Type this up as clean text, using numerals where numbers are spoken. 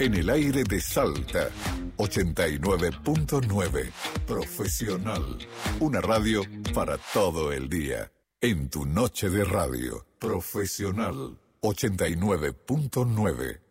En el aire de Salta, 89.9. Profesional. Una radio para todo el día. En tu noche de radio. Profesional. 89.9.